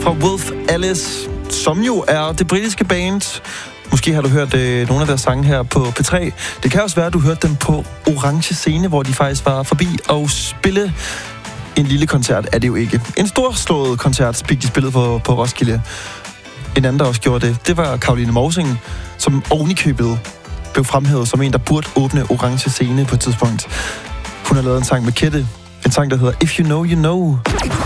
fra Wolf Alice, som jo er det britiske band. Måske har du hørt nogle af deres sange her på P3. Det kan også være, at du hørte dem på Orange Scene, hvor de faktisk var forbi og spille. En lille koncert er det jo ikke. En storslået koncert fik de spillet på Roskilde. En anden, der også gjorde det var Caroline Mousing, som ovenikøbet blev fremhævet som en, der burde åbne Orange Scene på et tidspunkt. Hun har lavet en sang med Kette. En sang, der hedder If You Know, You Know.